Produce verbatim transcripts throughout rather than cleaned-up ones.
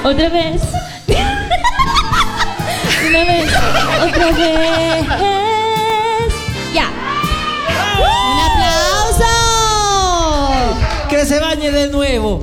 Otra vez. Una vez. Otra vez. Ya. ¡Un aplauso! Que se bañe de nuevo.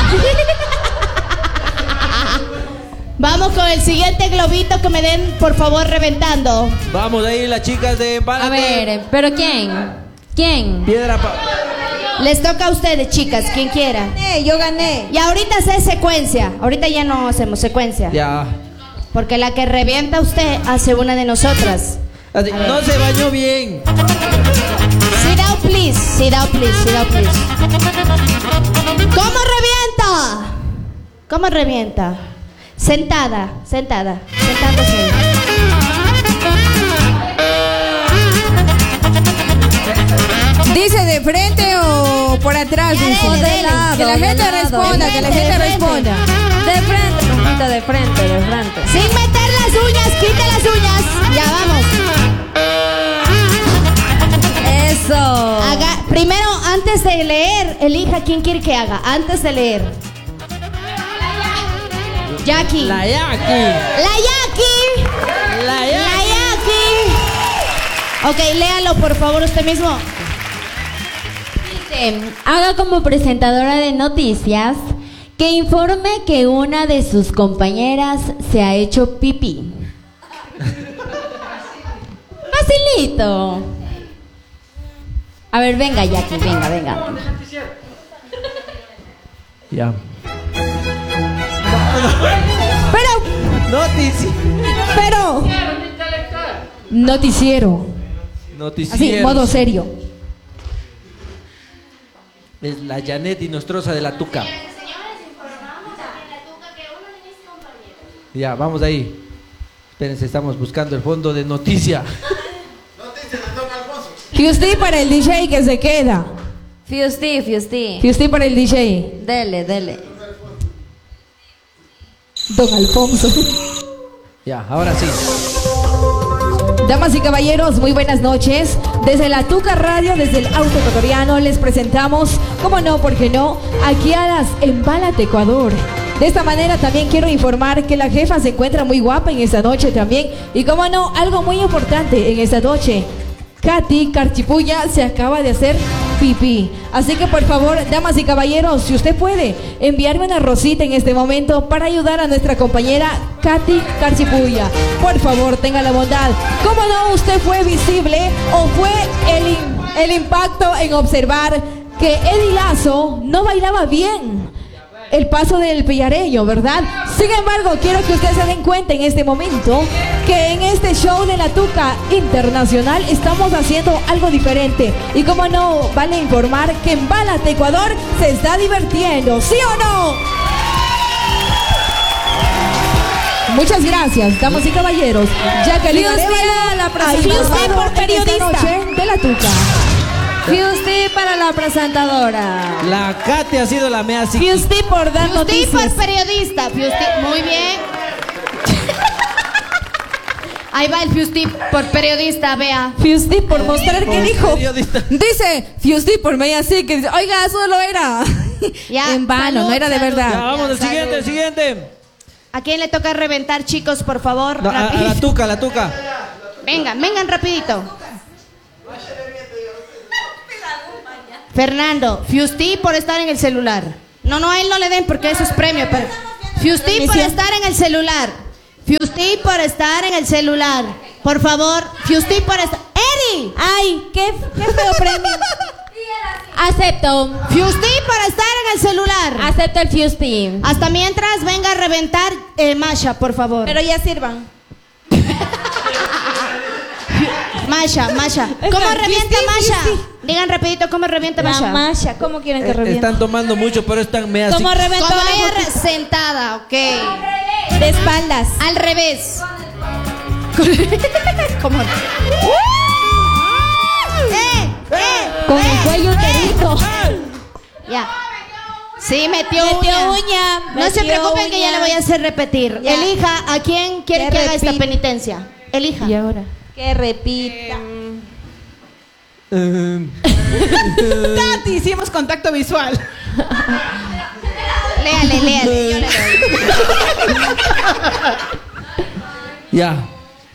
Vamos con el siguiente globito que me den, por favor, reventando. Vamos ahí las chicas de Empálate. A ver, ¿pero quién? ¿Quién? Piedra pa... Les toca a ustedes, chicas, quien quiera. Gané, yo gané. Y ahorita hace secuencia. Ahorita ya no hacemos secuencia. Ya. Porque la que revienta usted hace una de nosotras. Así, no se bañó bien. Sit down, please. Sit down, please. Sit down, please. ¿Cómo revienta? ¿Cómo revienta? Sentada, sentada, sentándose. Dice de frente o por atrás. Ya, Dice. dele, De dele. lado, que la de gente lado. responda, De que la frente, gente de frente. responda. De frente, papito, de frente, de frente. Sin meter las uñas, quite las uñas. Ya vamos. Eso. Haga, primero, antes de leer, elija quién quiere que haga. Antes de leer. Jackie. La Jackie. La Jackie. La La Jackie. Jackie. Ok, léalo por favor usted mismo. Dice, haga como presentadora de noticias que informe que una de sus compañeras se ha hecho pipí. Facilito. A ver, venga, Jackie, venga, venga. Ya. Pero, Notici... pero. Noticiero. Noticiero. Así, modo serio. Es la Janet y Nostrosa de la Tuca. Ya, vamos ahí. Espérense, estamos buscando el fondo de noticia. Fiusti para el D J que se queda. Fiusti, Fiusti. Fiusti para el D J. Dele, dele. Don Alfonso. Ya, ahora sí. Damas y caballeros, muy buenas noches. Desde la Tuca Radio, desde el Auto Ecuatoriano, les presentamos, como no, porque no, aquí a las Empálate Ecuador. De esta manera también quiero informar que la jefa se encuentra muy guapa en esta noche también. Y como no, algo muy importante en esta noche. Katy Carchipuya se acaba de hacer pipí. Así que por favor, damas y caballeros, si usted puede, enviarme una rosita en este momento para ayudar a nuestra compañera Katy Carchipuya. Por favor, tenga la bondad. ¿Cómo no usted fue visible o fue el, in- el impacto en observar que Eddie Lazo no bailaba bien el paso del pillareño, ¿verdad? Sin embargo, quiero que ustedes se den cuenta en este momento que en este show de la Tuca Internacional estamos haciendo algo diferente. Y como no, vale informar que Empálate Ecuador se está divirtiendo, ¿sí o no? Muchas gracias, damas y caballeros. Jacqueline Fiusti Arevalo a la ha presentadora. informado por en esta periodista. noche de la Tuca. Fiusti para la presentadora. La Katy ha sido la mea así. Fiusti por dar Fiusti noticias. por periodista. Fiusti, muy bien. Ahí va el Fiusti por periodista, vea. Fiusti por mostrar que Por dijo. periodista. Dice Fiusti por medio así que dice, oiga, solo era Ya, en vano, salud, no era de salud. verdad. Ya, vamos al Ya, siguiente, salud. el siguiente. ¿A quién le toca reventar, chicos, por favor? No, a, a Rapidito. la Tuca, la Tuca. Vengan, vengan rapidito. Fernando, Fiusti por estar en el celular. No, no, a él no le den porque eso es premio. Pero... Fiusti por estar en el celular. Fiusti por estar en el celular. Por favor, Fiusti por estar... ¡Eri! Ay, qué, qué feo premio. Acepto. Fiusti por estar en el celular. Acepto el Fiusti. Hasta mientras venga a reventar eh, Masha, por favor. Pero ya sirvan. Masha, Masha. ¿Cómo Espera, revienta Fiusti, Masha? Fiusti. Digan rapidito cómo revienta La Masha. Masha, ¿cómo quieren que Eh, reviente? están tomando mucho, pero están mea así. Como reventó Como la ella boquita. re- sentada, ok. De espaldas. Al revés. Como... ¡Eh! ¡Eh! Con el ¡Eh! cuello enterito. Ya. Sí, metió, Metió uña. uña, No se metió preocupen que ya uña. le voy a hacer repetir. Ya. Elija a quién quiere Que que haga esta repita. penitencia. Elija. Y ahora. Que repita. Eh, Tati, hicimos contacto visual. Léale, léale. Yo le doy. Ya.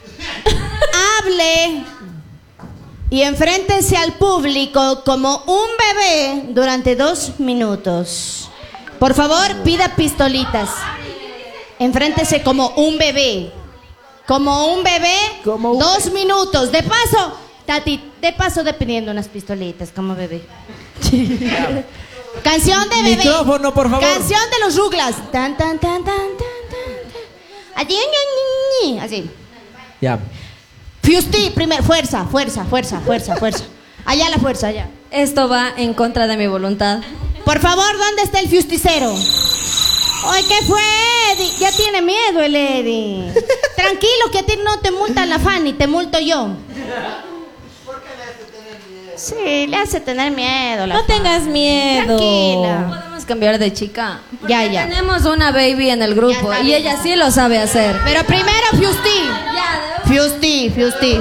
Hable y enfréntese al público como un bebé durante dos minutos. Por favor, pida pistolitas. Enfréntese como un bebé. Como un bebé, Como un dos minutos. De paso, Tati, de paso de pidiendo unas pistolitas como bebé. Canción de bebé. Micrófono, por favor. Canción de los Ruglas. Tan, tan, tan, tan, tan, tan. Allí, ñi, ñi, ñi. Así. Ya. Fusti, primero, fuerza, fuerza, fuerza, fuerza, fuerza. Allá la fuerza, allá. Esto va en contra de mi voluntad. Por favor, ¿dónde está el fusticero? Ay, ¿qué fue, Eddie? Ya tiene miedo el Eddie. Tranquilo, que a ti no te multa la Fanny, te multo yo. ¿Por qué le hace tener miedo? Sí, le hace tener miedo. La No Fanny. tengas miedo. Tranquila. Podemos cambiar de chica. Porque Ya, ya. Tenemos una baby en el grupo Ya está y bien. ella sí lo sabe hacer. Pero primero, Fusti. Fusti, Fusti.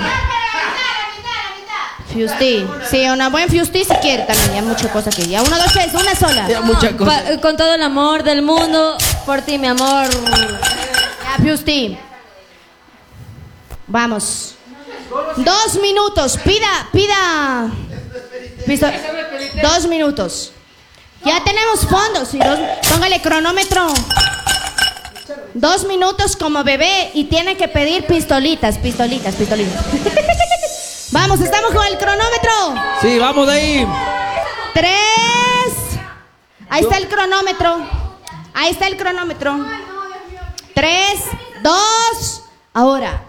Fusti. Sí, una buen Fusti si quiere también. Ya mucha cosa que ya. Uno, dos, tres, una sola. Ya mucha cosa. Pa- con todo el amor del mundo, por ti, mi amor. Ya, Fusti. Vamos. Dos minutos. Pida, pida. Pisto- Dos minutos. Ya tenemos fondos. Y dos- póngale cronómetro. Dos minutos como bebé y tiene que pedir pistolitas, pistolitas, pistolitas. Vamos, estamos con el cronómetro. Sí, vamos de ahí. Tres. Ahí está el cronómetro. Ahí está el cronómetro. Tres, dos. Ahora.